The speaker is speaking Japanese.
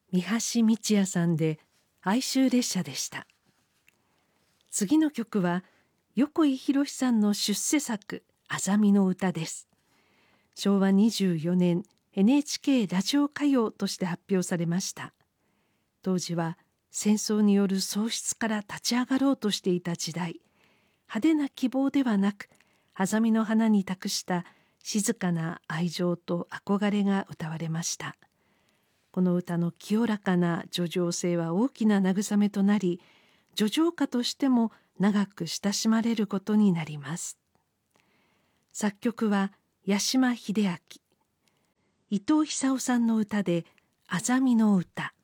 三橋道也さんで哀愁列車でした。次の曲は横井宏さんの出世作あざみの歌です。昭和24年 NHK ラジオ歌謡として発表されました。当時は戦争による喪失から立ち上がろうとしていた時代、派手な希望ではなくあざみの花に託した静かな愛情と憧れが歌われました。この歌の清らかな叙情性は大きな慰めとなり、叙情歌としても長く親しまれることになります。作曲は八島秀明。伊藤久夫さんの歌であざみの歌。